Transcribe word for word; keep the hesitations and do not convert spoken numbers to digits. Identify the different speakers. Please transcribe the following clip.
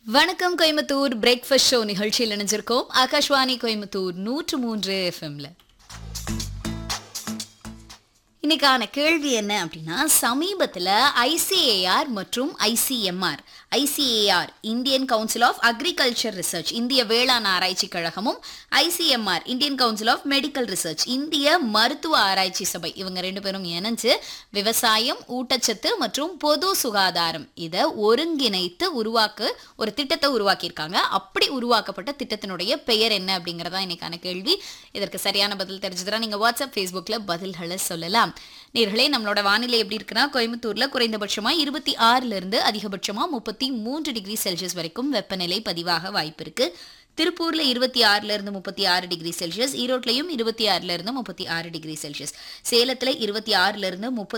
Speaker 1: வணக்கம் Coimbatore breakfast show நிகழ்ச்சியில் இணைஞ்சிருக்கோம். ஆகாஷ்வாணி கோயம்புத்தூர் நூற்று மூன்று எஃப்எம்ல. இன்னைக்கான கேள்வி என்ன அப்படின்னா, சமீபத்தில் ஐசிஏஆர் மற்றும் ICMR ICAR Indian council of agriculture research இந்திய வேளாண் ஆராய்ச்சி கழகமும் ICMR Indian council of medical research இந்திய மருத்துவ ஆராய்ச்சி சபை இவங்க ரெண்டு பேரும் இணைஞ்சு விவசாயம், ஊட்டச்சத்து மற்றும் பொது சுகாதாரம் இதை ஒருங்கிணைத்து உருவாக்க ஒரு திட்டத்தை உருவாக்கியிருக்காங்க. அப்படி உருவாக்கப்பட்ட திட்டத்தினுடைய பெயர் என்ன அப்படிங்கிறதா இன்னைக்கான கேள்வி. இதற்கு சரியான பதில் தெரிஞ்சதுன்னா நீங்க வாட்ஸ்அப், ஃபேஸ்புக்ல பதில்களை சொல்லலாம். நேர்களே, நம்மளோட வானிலை எப்படி இருக்குன்னா, கோயம்புத்தூர்ல குறைந்தபட்சமா இருபத்தி ஆறுல இருந்து அதிகபட்சமா முப்பத்தி மூன்று டிகிரி செல்சியஸ் வரைக்கும் வெப்பநிலை பதிவாக வாய்ப்பு இருக்கு. திருப்பூர்ல இருபத்தி ஆறுல இருந்து முப்பத்தி ஆறு டிகிரி செல்சியஸ், ஈரோட்லயும் இருபத்தி ஆறுல இருந்து முப்பத்தி ஆறு டிகிரி செல்சியஸ், சேலத்துல இருபத்தி ஆறுல இருந்து முப்பத்தி